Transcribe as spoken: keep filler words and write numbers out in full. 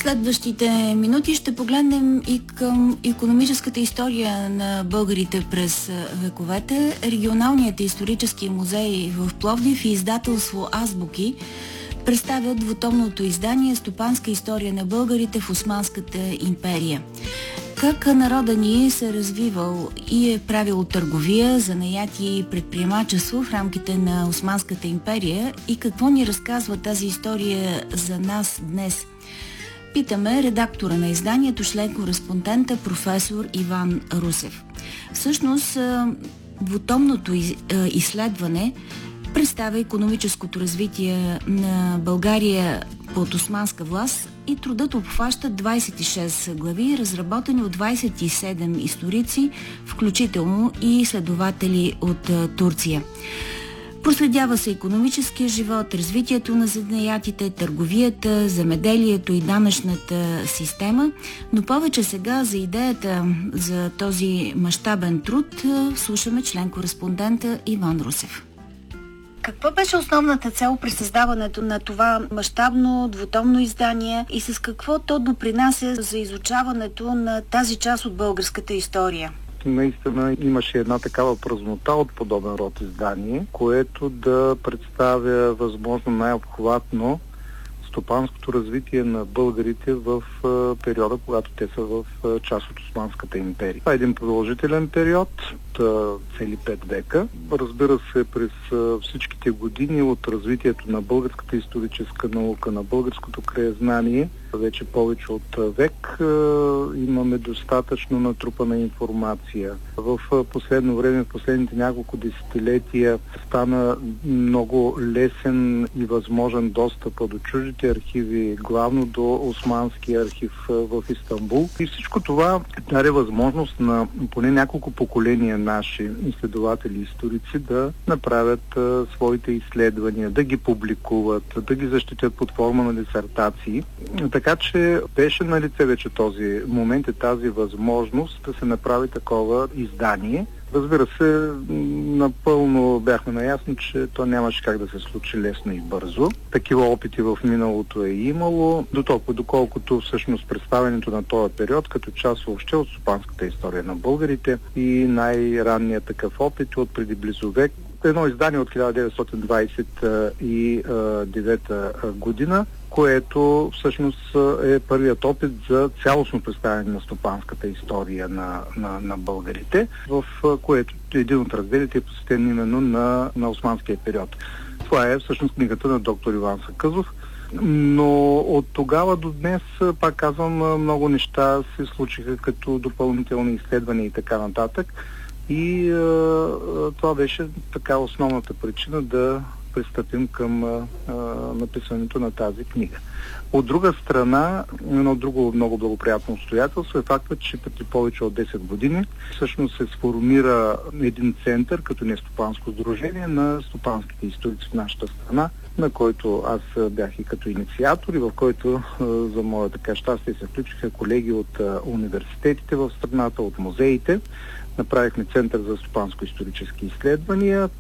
следващите минути ще погледнем и към икономическата история на българите през вековете. Регионалният исторически музей в Пловдив и издателство Азбуки представят двутомното издание «Стопанска история на българите в Османската империя». Как народа ни се развивал и е правил търговия, занаятие и предприемачество в рамките на Османската империя и какво ни разказва тази история за нас днес? Питаме редактора на изданието, член-кореспондента професор Иван Русев. Всъщност, двутомното изследване представя икономическото развитие на България под османска власт и трудът обхваща двадесет и шест глави, разработени от двадесет и седем историци, включително и изследователи от Турция. Проследява се икономическия живот, развитието на занаятите, търговията, земеделието и данъчната система, но повече сега за идеята за този мащабен труд слушаме член-кореспондента Иван Русев. Каква беше основната цел при създаването на това мащабно двутомно издание и с какво то допринася за изучаването на тази част от българската история? Наистина имаше една такава празнота от подобен род издание, което да представя възможно най-обхватно стопанското развитие на българите в периода, когато те са в част от Османската империя. Това е един продължителен период от цели пет века. Разбира се, през всичките години от развитието на българската историческа наука, на българското краезнание, вече повече от век имаме достатъчно натрупана информация. В последно време, в последните няколко десетилетия стана много лесен и възможен достъп до чуждите архиви, главно до Османския архив в Истанбул. И всичко това даде възможност на поне няколко поколения наши изследователи и историци да направят а, своите изследвания, да ги публикуват, да ги защитят под форма на дисертации. Така че беше на лице вече този момент и тази възможност да се направи такова издание. Разбира се, напълно бяхме наясни, че то нямаше как да се случи лесно и бързо. Такива опити в миналото е имало, до толкова доколкото всъщност представянето на този период като част въобще от стопанската история на българите и най-ранният такъв опит от преди близо век. Едно издание от хиляда деветстотин двадесет и девета година, което всъщност е първият опит за цялостно представяне на стопанската история на, на, на българите, в което един от разделите е посветен именно на, на османския период. Това е всъщност книгата на доктор Иван Сакъзов. Но от тогава до днес, пак казвам, много неща се случиха като допълнителни изследвания и така нататък. И а, това беше така основната причина да пристъпим към а, а, написането на тази книга. От друга страна, едно друго много благоприятно обстоятелство е фактът, че преди повече от десет години всъщност се сформира един център като нестопанско сдружение на стопанските историци в нашата страна, на който аз бях и като инициатор и в който за моя така щастие се включиха колеги от университетите в страната, от музеите. Направихме Център за стопанско-исторически изследвания.